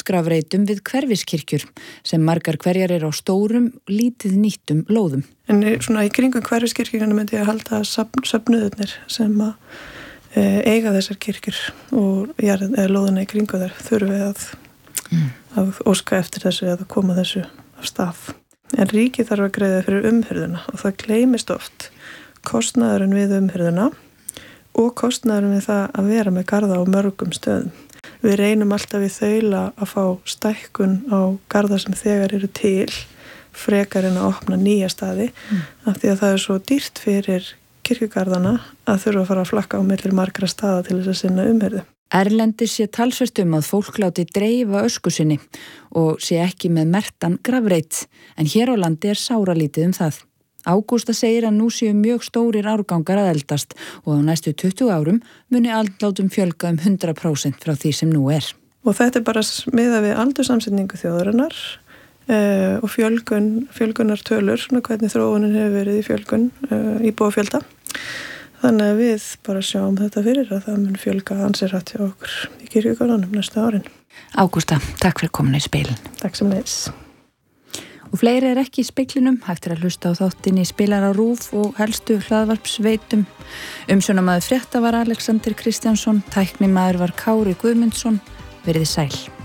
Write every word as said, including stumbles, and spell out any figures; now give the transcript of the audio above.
forngrafreitum við hverfiskirkjur sem margar hverjar er á stórum, lítið nýttum lóðum. En svona í kringum hverfiskirkjuna myndi ég að halda söfnuðurnir sem að e, eiga þessar kirkjur og jarð, eða lóðina í kringum þær þurfi að, mm. að óska eftir þessu eða koma þessu af stað. En ríkið þarf að greiða fyrir umhirðuna og það gleymist oft kostnaðurinn við umhirðuna og kostnaðurinn við það að vera með garða á mörgum stöðum. Við reynum alltaf í þaula að fá stækkun á garða sem þegar eru til frekar en að opna nýja staði mm. af því að það er svo dýrt fyrir kirkjugarðana að þurfa að fara að flakka á milli margra staða til þess að sinna umhirðu. Erlendis sé talsvert um að fólk láti dreifa ösku sinni og sé ekki með merktan grafreit, en hér á landi er sáralítið um það. Ágústa segir að nú séu mjög stórir árgangar að eldast og á næstu tuttugu árum muni andlátum fjölga um hundrað prósent frá því sem nú er. Og þetta er bara miðað við aldursamsetningu þjóðarinnar uh, og fjölgun, fjölgunar tölur, hvernig þróunin hefur verið í fjölgun uh, íbúafjölda. Þannig að við bara sjáum þetta fyrir að það mun fjölga ansirrætt hjá okkur í kirkjugarðanum næsta árin. Ágústa, takk fyrir komin í speilin. Takk sem leiðis. Og fleiri er ekki í speglinum, hægt er að hlusta á þáttin í Spilara RÚV og helstu hlaðvarpsveitum. Umsjónarmaður frétta var Alexander Kristjánsson, tæknimaður var Kári Guðmundsson. Verið sæl.